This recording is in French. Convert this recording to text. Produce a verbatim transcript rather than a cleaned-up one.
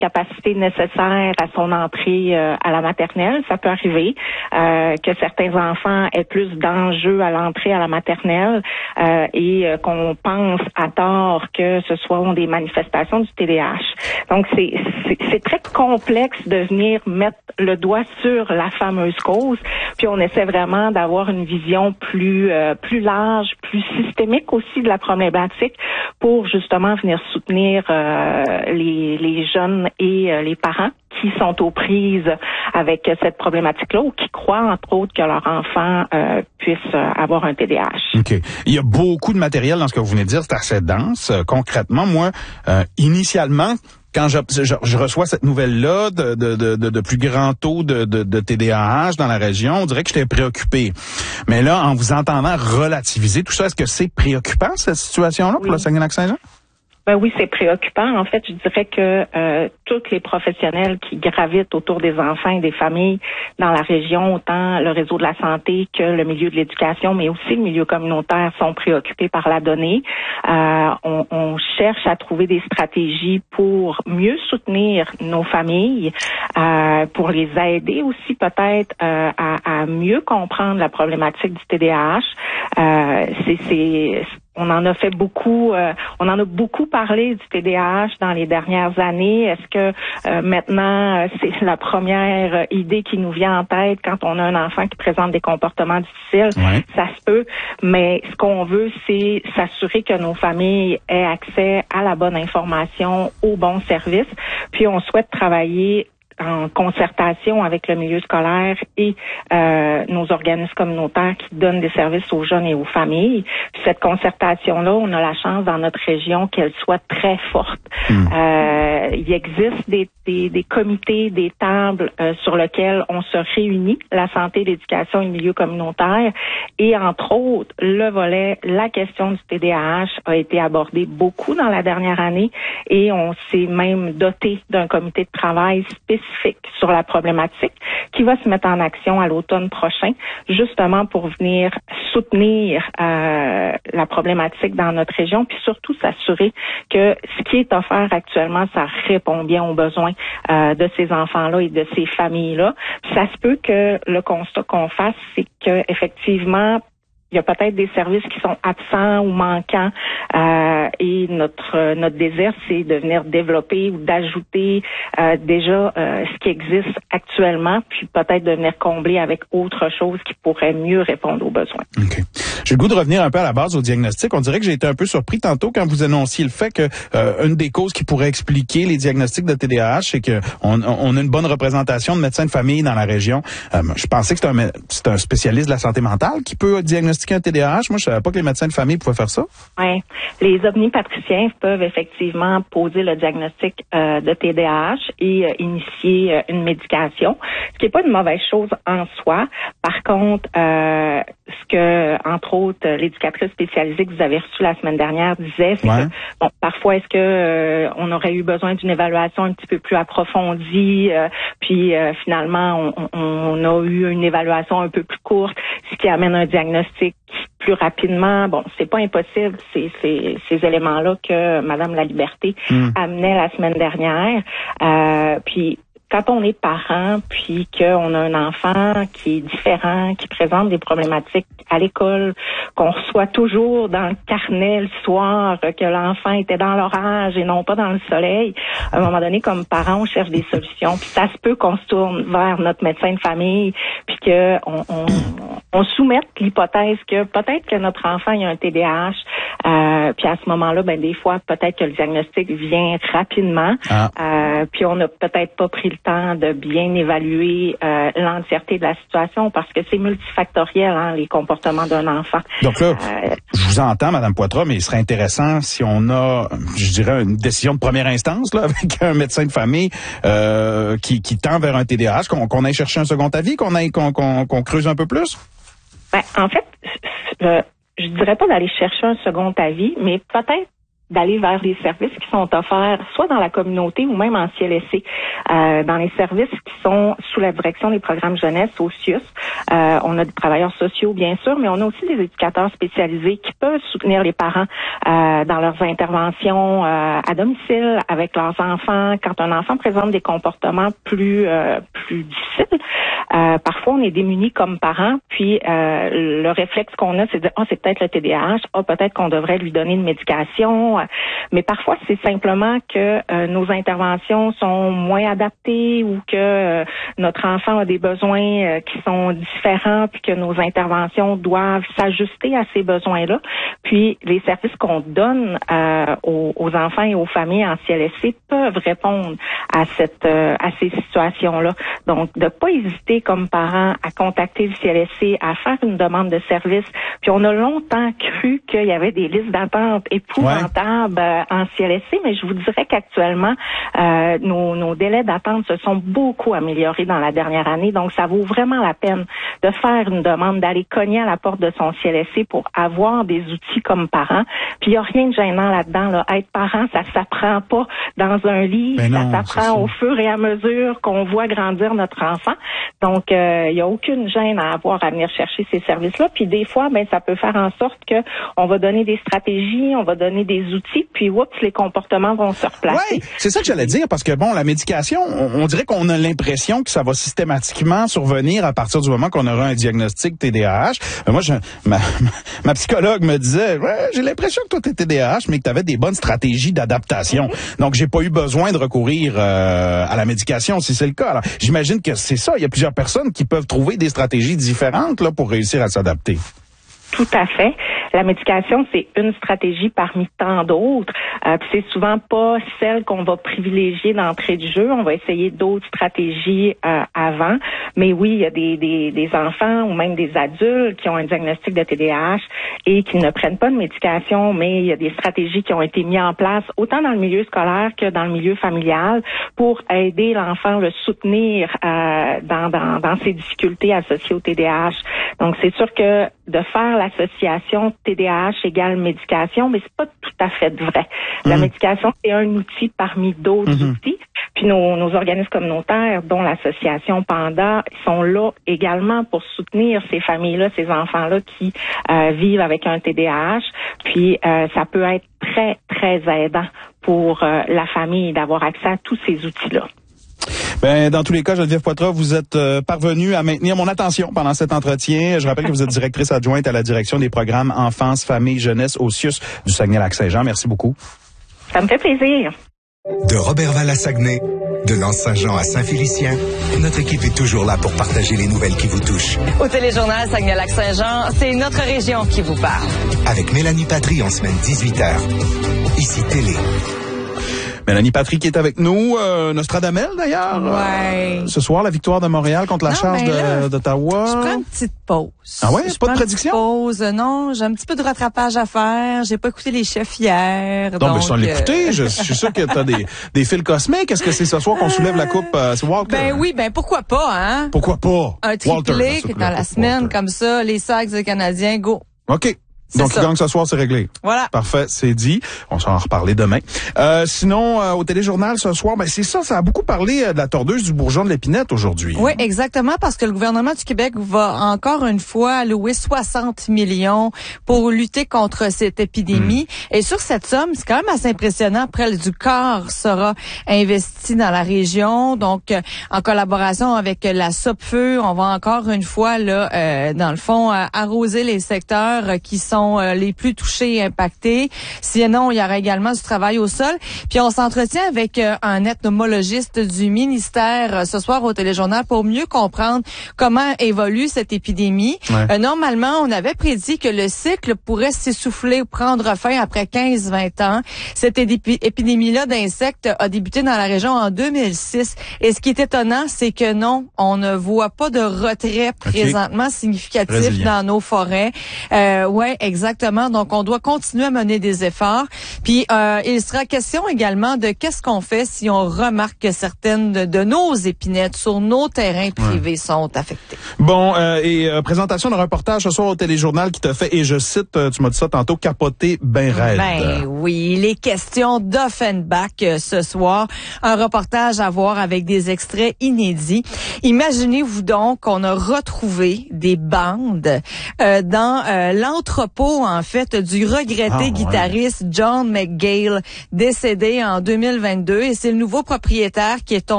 capacités nécessaires à son entrée euh, à la maternelle. Ça peut arriver euh, que certains enfants aient plus d'enjeux à l'entrée à la maternelle euh, et euh, qu'on pense à tort que ce soit des manifestations du T D A H. Donc, c'est, c'est, c'est très complexe de venir mettre le doigt sur la fameuse cause, puis on essaie vraiment d'avoir une vision plus euh, plus large, plus systémique aussi de la problématique pour justement venir soutenir euh, les, les jeunes et euh, les parents qui sont aux prises avec euh, cette problématique-là ou qui croient, entre autres, que leur enfant euh, puisse euh, avoir un T D A H. OK. Il y a beaucoup de matériel dans ce que vous venez de dire, c'est assez dense. Euh, concrètement, moi, euh, initialement, quand je, je, je reçois cette nouvelle-là de, de, de, de plus grand taux de, de, de T D A H dans la région, on dirait que j'étais préoccupé. Mais là, en vous entendant relativiser tout ça, est-ce que c'est préoccupant, cette situation-là, pour oui. le Saguenay-Lac-Saint-Jean? Ben oui, c'est préoccupant. En fait, je dirais que euh, tous les professionnels qui gravitent autour des enfants et des familles dans la région, autant le réseau de la santé que le milieu de l'éducation, mais aussi le milieu communautaire, sont préoccupés par la donnée. Euh, on, on cherche à trouver des stratégies pour mieux soutenir nos familles, euh, pour les aider aussi peut-être euh, à, à mieux comprendre la problématique du T D A H. Euh, c'est, c'est On en a fait beaucoup, euh, on en a beaucoup parlé du T D A H dans les dernières années. Est-ce que euh, maintenant, c'est la première idée qui nous vient en tête quand on a un enfant qui présente des comportements difficiles? Ouais. Ça se peut, mais ce qu'on veut, c'est s'assurer que nos familles aient accès à la bonne information, aux bons services. Puis on souhaite travailler en concertation avec le milieu scolaire et euh, nos organismes communautaires qui donnent des services aux jeunes et aux familles. Puis cette concertation-là, on a la chance dans notre région qu'elle soit très forte. Mmh. Euh, il existe des, des, des comités, des tables euh, sur lesquelles on se réunit, la santé, l'éducation et le milieu communautaire. Et entre autres, le volet, la question du T D A H a été abordée beaucoup dans la dernière année et on s'est même doté d'un comité de travail spécifique sur la problématique qui va se mettre en action à l'automne prochain, justement pour venir soutenir euh, la problématique dans notre région, puis surtout s'assurer que ce qui est offert actuellement, ça répond bien aux besoins euh, de ces enfants-là et de ces familles-là. Puis ça se peut que le constat qu'on fasse, c'est que effectivement, il y a peut-être des services qui sont absents ou manquants euh, et notre euh, notre désir, c'est de venir développer ou d'ajouter euh, déjà euh, ce qui existe actuellement, puis peut-être de venir combler avec autre chose qui pourrait mieux répondre aux besoins. Okay. J'ai le goût de revenir un peu à la base au diagnostic. On dirait que j'ai été un peu surpris tantôt quand vous annonciez le fait que euh, une des causes qui pourrait expliquer les diagnostics de T D A H, c'est que on, on a une bonne représentation de médecins de famille dans la région. Euh, je pensais que c'est un, c'est un spécialiste de la santé mentale qui peut diagnostiquer un T D A H. Moi, je savais pas que les médecins de famille pouvaient faire ça. Oui. Les omnipatriciens peuvent effectivement poser le diagnostic euh, de T D A H et euh, initier euh, une médication, ce qui n'est pas une mauvaise chose en soi. Par contre, euh, ce que, entre autres, l'éducatrice spécialisée que vous avez reçue la semaine dernière disait, c'est ouais. que, bon, parfois, est-ce que euh, on aurait eu besoin d'une évaluation un petit peu plus approfondie, euh, puis euh, finalement, on, on a eu une évaluation un peu plus courte, ce qui amène un diagnostic plus rapidement. Bon, c'est pas impossible, c'est, c'est ces éléments-là que Madame Laliberté mmh. amenait la semaine dernière. Euh, puis quand on est parent, puis qu'on a un enfant qui est différent, qui présente des problématiques à l'école, qu'on reçoit toujours dans le carnet le soir que l'enfant était dans l'orage et non pas dans le soleil, à un moment donné, comme parent, on cherche des solutions. Puis ça se peut qu'on se tourne vers notre médecin de famille, puis qu'on on, on soumette l'hypothèse que peut-être que notre enfant il a un T D A H, euh, puis à ce moment-là, ben des fois, peut-être que le diagnostic vient rapidement, ah. euh, puis on n'a peut-être pas pris le temps de bien évaluer euh, l'entièreté de la situation parce que c'est multifactoriel, hein, les comportements d'un enfant. Donc là, euh, je vous entends, Mme Poitras, mais il serait intéressant si on a, je dirais, une décision de première instance là, avec un médecin de famille euh, qui, qui tend vers un T D A H, qu'on, qu'on aille chercher un second avis, qu'on aille, qu'on, qu'on, qu'on creuse un peu plus? Ben, en fait, euh, je dirais pas d'aller chercher un second avis, mais peut-être d'aller vers les services qui sont offerts soit dans la communauté ou même en C L S C. Euh, dans les services qui sont sous la direction des programmes jeunesse au C I U S, euh, on a des travailleurs sociaux bien sûr, mais on a aussi des éducateurs spécialisés qui peuvent soutenir les parents euh, dans leurs interventions euh, à domicile avec leurs enfants. Quand un enfant présente des comportements plus euh, plus difficiles, euh, parfois on est démunis comme parents, puis euh, le réflexe qu'on a, c'est de dire ah oh, c'est peut-être le T D A H, ah oh, peut-être qu'on devrait lui donner une médication. Mais parfois, c'est simplement que euh, nos interventions sont moins adaptées ou que euh, notre enfant a des besoins euh, qui sont différents puis que nos interventions doivent s'ajuster à ces besoins-là. Puis, les services qu'on donne euh, aux, aux enfants et aux familles en C L S C peuvent répondre à cette euh, à ces situations-là. Donc, de pas hésiter comme parent à contacter le C L S C, à faire une demande de service. Puis, on a longtemps cru qu'il y avait des listes d'attente épouvantables ouais. en C L S C, mais je vous dirais qu'actuellement, euh, nos, nos délais d'attente se sont beaucoup améliorés dans la dernière année. Donc, ça vaut vraiment la peine de faire une demande, d'aller cogner à la porte de son C L S C pour avoir des outils comme parent. Puis, il n'y a rien de gênant là-dedans. Là. Être parent, ça s'apprend pas dans un livre. Non, ça s'apprend au fur et à mesure qu'on voit grandir notre enfant. Donc, euh, il n'y a aucune gêne à avoir à venir chercher ces services-là. Puis, des fois, ben, ça peut faire en sorte que on va donner des stratégies, on va donner des outils, puis oups, les comportements vont se replacer. Oui, c'est ça que j'allais dire, parce que bon, la médication, on, on dirait qu'on a l'impression que ça va systématiquement survenir à partir du moment qu'on aura un diagnostic T D A H. Euh, moi, je, ma, ma psychologue me disait, ouais, j'ai l'impression que toi t'es T D A H, mais que tu avais des bonnes stratégies d'adaptation. Mm-hmm. Donc, j'ai pas eu besoin de recourir euh, à la médication si c'est le cas. Alors, j'imagine que c'est ça. Il y a plusieurs personnes qui peuvent trouver des stratégies différentes là pour réussir à s'adapter. Tout à fait. La médication, c'est une stratégie parmi tant d'autres. Euh, puis c'est souvent pas celle qu'on va privilégier d'entrée de jeu. On va essayer d'autres stratégies euh, avant. Mais oui, il y a des, des, des enfants ou même des adultes qui ont un diagnostic de T D A H et qui ne prennent pas de médication, mais il y a des stratégies qui ont été mises en place autant dans le milieu scolaire que dans le milieu familial pour aider l'enfant, le soutenir euh, dans, dans, dans ses difficultés associées au T D A H. Donc, c'est sûr que de faire l'association T D A H égale médication, mais c'est pas tout à fait vrai. La mmh. médication, c'est un outil parmi d'autres mmh. outils. Puis nos, nos organismes communautaires, dont l'association Panda, sont là également pour soutenir ces familles-là, ces enfants-là qui euh, vivent avec un T D A H. Puis euh, ça peut être très, très aidant pour euh, la famille d'avoir accès à tous ces outils-là. Ben, dans tous les cas, Geneviève Poitras, vous êtes euh, parvenue à maintenir mon attention pendant cet entretien. Je rappelle que vous êtes directrice adjointe à la direction des programmes enfance, famille, jeunesse au C I U S du Saguenay-Lac-Saint-Jean. Merci beaucoup. Ça me fait plaisir. De Robertval à Saguenay, de l'Anse-Saint-Jean à Saint-Félicien, notre équipe est toujours là pour partager les nouvelles qui vous touchent. Au téléjournal Saguenay-Lac-Saint-Jean, c'est notre région qui vous parle. Avec Mélanie Patry en semaine dix-huit heures. Ici Télé. Mélanie Patry qui est avec nous, euh, Nostradamel d'ailleurs. Ouais. Euh, ce soir, la victoire de Montréal contre la non, Charge de, d'Ottawa. Je prends une petite pause. Ah ouais, c'est pas de prédiction? Une pause, non, j'ai un petit peu de rattrapage à faire. J'ai pas écouté les chefs hier. Non, donc, mais sans l'écouter, euh... je, je suis sûr que t'as des, des fils cosmiques. Est-ce que c'est ce soir qu'on soulève la coupe? Euh, c'est Walter? Ben oui, ben pourquoi pas, hein? Pourquoi pas? Un triplé Walter, dans la semaine, Walter. Comme ça, les Sags des Canadiens, go. OK. C'est Donc, ça. il gagne ce soir, c'est réglé. Voilà. Parfait, c'est dit. On s'en reparler demain. Euh, sinon, euh, au téléjournal ce soir, ben c'est ça, ça a beaucoup parlé euh, de la tordeuse du bourgeon de l'Épinette aujourd'hui. Oui, exactement, parce que le gouvernement du Québec va encore une fois allouer soixante millions pour lutter contre cette épidémie. Mmh. Et sur cette somme, c'est quand même assez impressionnant. Près du quart sera investi dans la région. Donc, euh, en collaboration avec la Sopfeu, on va encore une fois, là, euh, dans le fond, euh, arroser les secteurs euh, qui sont les plus touchés et impactés. Sinon, il y aura également du travail au sol. Puis on s'entretient avec euh, un ethnologiste du ministère euh, ce soir au téléjournal pour mieux comprendre comment évolue cette épidémie. Ouais. Euh, normalement, on avait prédit que le cycle pourrait s'essouffler ou prendre fin après quinze à vingt ans. Cette épi- épidémie-là d'insectes a débuté dans la région en deux mille six. Et ce qui est étonnant, c'est que non, on ne voit pas de retrait présentement okay. significatif Résilient. Dans nos forêts. Euh, ouais, exactement. Donc, on doit continuer à mener des efforts. Puis, euh, il sera question également de qu'est-ce qu'on fait si on remarque que certaines de, de nos épinettes sur nos terrains privés ouais. sont affectées. Bon, euh, et euh, présentation d'un reportage ce soir au Téléjournal qui te fait, et je cite, euh, tu m'as dit ça tantôt, capoter ben raide. Ben oui, les questions d'Offenbach euh, ce soir. Un reportage à voir avec des extraits inédits. Imaginez-vous donc qu'on a retrouvé des bandes euh, dans euh, l'entrepôt, en fait, du regretté ah, ouais. guitariste John McGail, décédé en deux mille vingt-deux. Et c'est le nouveau propriétaire qui est tombé